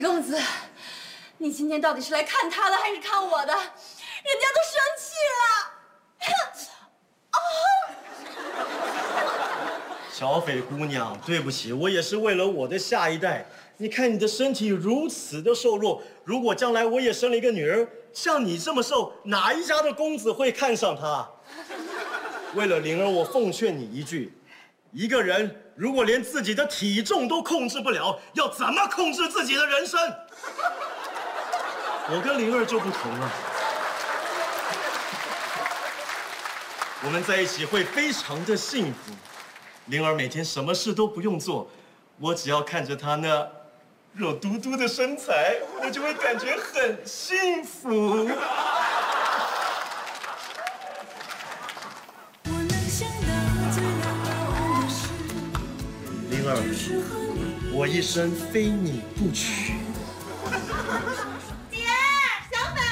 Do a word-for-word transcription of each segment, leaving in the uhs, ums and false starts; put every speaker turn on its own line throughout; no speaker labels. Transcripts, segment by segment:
公子，你今天到底是来看他的还是看我的？人家都生气了。啊！
小斐姑娘，对不起，我也是为了我的下一代。你看你的身体如此的瘦弱，如果将来我也生了一个女儿，像你这么瘦，哪一家的公子会看上她？为了灵儿，我奉劝你一句：一个人如果连自己的体重都控制不了，要怎么控制自己的人生？我跟灵儿就不同了，我们在一起会非常的幸福。灵儿每天什么事都不用做，我只要看着她那肉嘟嘟的身材，我就会感觉很幸福。灵儿，我一生非你不娶。
姐，小北，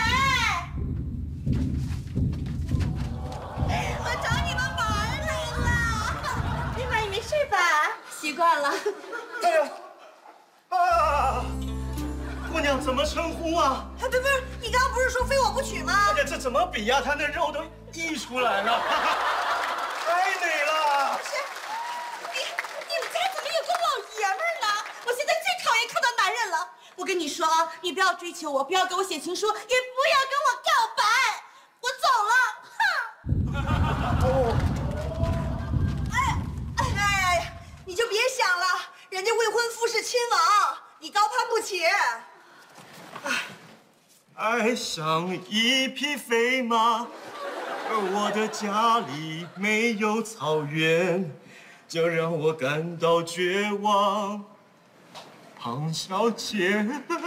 我找你们玩来了。丽婉，你没事吧？习惯了。
哎呀，啊！姑娘怎么称呼啊？
哎，不不是，你刚刚不是说非我不娶吗？
哎呀，这怎么比呀？她那肉都溢出来了，太美了。
不是，你你们家怎么有个老爷们儿呢？我现在最讨厌看到男人了。我跟你说啊，你不要追求我，不要给我写情书，也不要跟我告白。我走了，哼！哦，哎哎哎，你就别想了，人家未婚夫是亲王，你高攀不起。
爱像一匹飞马，而我的家里没有草原，这让我感到绝望。庞小姐。